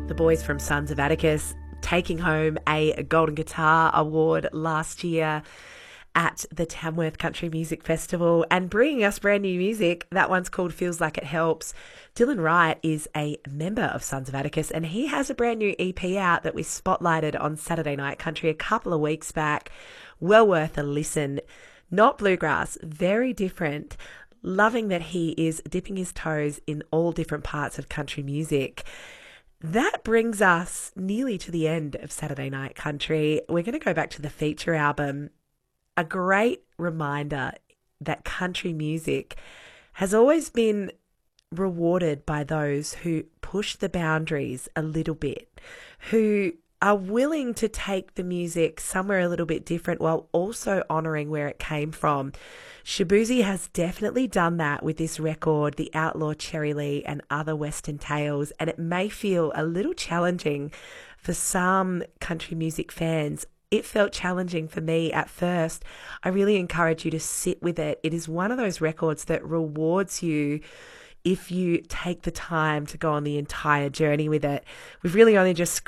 The boys from Sons of Atticus taking home a Golden Guitar Award last year at the Tamworth Country Music Festival and bringing us brand new music. That one's called Feels Like It Helps. Dylan Wright is a member of Sons of Atticus and he has a brand new EP out that we spotlighted on Saturday Night Country a couple of weeks back. Well worth a listen. Not bluegrass, very different. Loving that he is dipping his toes in all different parts of country music. That brings us nearly to the end of Saturday Night Country. We're going to go back to the feature album. A great reminder that country music has always been rewarded by those who push the boundaries a little bit, who are willing to take the music somewhere a little bit different while also honouring where it came from. Shaboozey has definitely done that with this record, The Outlaw Cherry Lee and Other Western Tales, and it may feel a little challenging for some country music fans. It felt challenging for me at first. I really encourage you to sit with it. It is one of those records that rewards you if you take the time to go on the entire journey with it. We've really only just